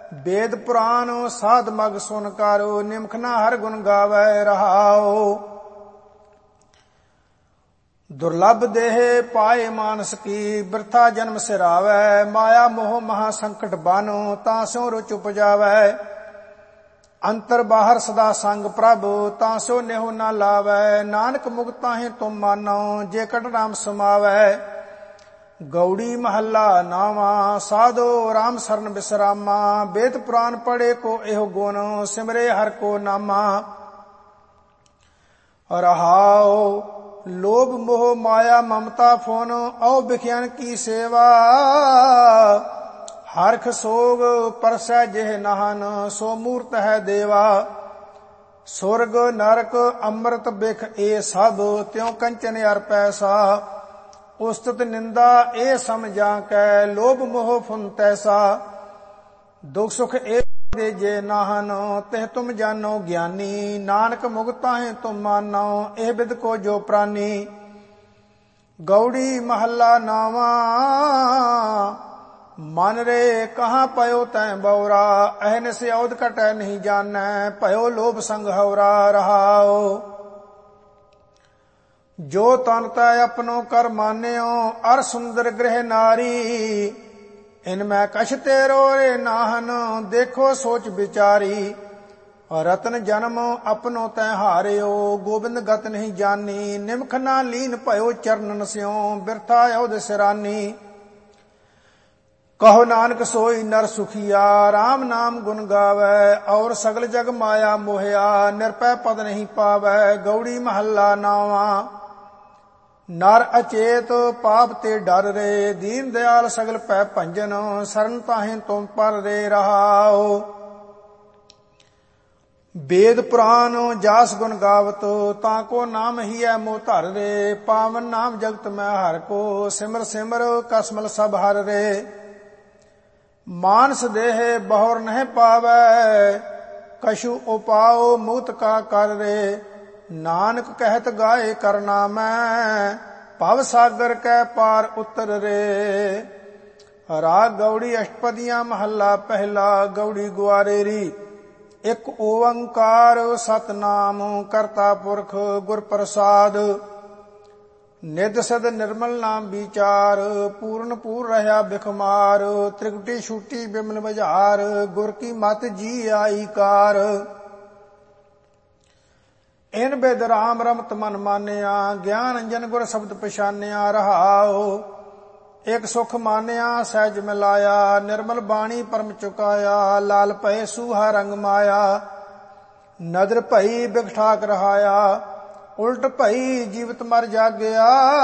वेद पुराण साध मग सुन कारो, निमख ना हर गुण गावै रहाओ। दुर्लभ देह पाए मानस की, बिरथा जन्म सिरावै। माया मोह महा संकट बानो, तांस्यो रुच उपजावै। अंतर बाहर सदा संग प्रभ, तांस्यो नेहो ना लावै। नानक मुक्ताहि तुम मानो, जे कट राम समावै। गौड़ी महला नावा, साधो राम सरन बिसरामा। वेद पुराण पढ़े को एहो गुण, सिमरे हर को नामा। रहाओ लोभ मोह माया ममता फोन, औ बिख्यान की सेवा। हरख सोग परसै जेह नाहन, सो मूर्त है देवा। सुरग नरक अमृत बिख ए सब, त्यों कंचन अर पैसा। उस्तत निंदा ए समझा कै, लोभ मोह फुन तैसा। दुख सुख ए दे जे नाहन, तेह तुम जानो ज्ञानी। नानक मुक्ता है तुम मानो, एह बिद को जो प्राणी। गौड़ी महला नावा, मन रे कहाँ पयो तैं बौरा। अहन से औद कटै नहीं जानै, भयो लोभ संग हौरा। रहाओ जो तन तै अपनो कर मान्यो, अर सुंदर गृह नारी। इनमें कछ तेरो रे नाहन, देखो सोच विचारी। रतन जन्म अपनो तै हारियो, गोबिंद गत नहीं जानी। निमख ना लीन भयो चरणन स्यों, बिरथा औद सिरानी। कहो नानक सोई नर सुखिया, राम नाम गुण गावै। और सगल जग माया मोहया, निरपै पद नहीं पावै। गौड़ी महला नावा, नर अचेत पाप ते डर रे। दीन दयाल सगल पै भंजन, सरन ताहि तुम पर रे। रहाओ वेद पुराण जास गुण गावत, ताको नाम ही है मोह धर रे। पावन नाम जगत में हर को, सिमर सिमर कसमल सब हर रे। मानस देह बहुर नह पावै, कछु उपाओ मुक्त का कर रे। नानक कहत गाए करना मैं, भव सागर कै पार उतर रे। राग गौड़ी अष्टपदियां महला पहला। गौड़ी ग्वारेरी। एक ओंकार सतनाम, करता पुरख गुर प्रसाद। निध सद निर्मल नाम विचार, पूर्ण पूर रहा बिखमार। त्रिकुटी छूटी बिमल बजार, गुर की मत जी आई कार। इन बेद राम रमत मन मानिया, ज्ञान अंजन गुर शब्द पछानिया। रहाओ एक सुख मानिया सहज मिलाया, निर्मल बाणी परम चुकाया। लाल पय सूहा रंग माया, नदर भई बिगठाक रहाया। उल्ट भई जीवत मर जागया,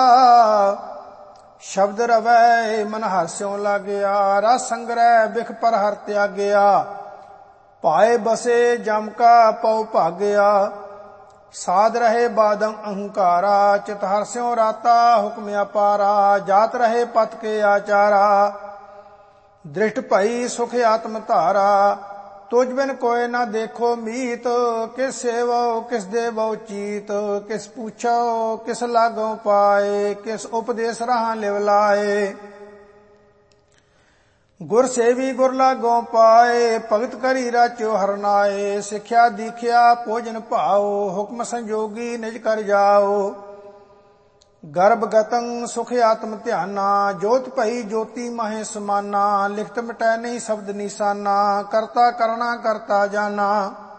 शब्द रवै मन हास्यों लागया। रस संग्रह बिख पर हर त्यागया, पाए बसे जम का पौ भागया। साध रहे बादम अहंकारा, चित हर्स्यों राता हुक्म अपारा। जात रहे पथ के आचारा, दृष्ट भई सुख आत्म धारा। तुझ बिन कोय न देखो मीत, किस सेवो किस देवो चीत। किस पूछो किस लागो पाए, किस उपदेश रहा लिव लाए। गुर सेवी गुर लागो पाए, भगत करी राचो हरनाए। सिख्या दीख्या भोजन भाओ, हुक्म संजोगी निज कर जाओ। गर्भ गतं सुख आत्म ध्याना, जोत भई ज्योति महे समाना। लिखत मिटै नहीं शब्द निशाना, करता करना करता जाना।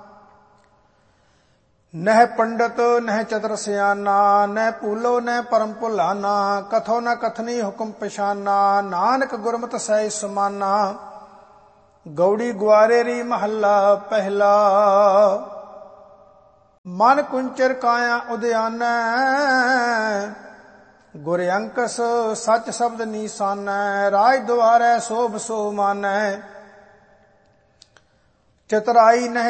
नह पंडित नह चतुर सियाना, न पूलो न परम भुलाना। कथो न कथनी हुक्म पछाना, नानक गुरमत सै समाना। गौड़ी ग्वारेरी महला पहला। मन कुंचर काया उद्यान, गुर अंकस सच शब्द निशानै। राज द्वारै शोभ सो मानै, चतुराई नह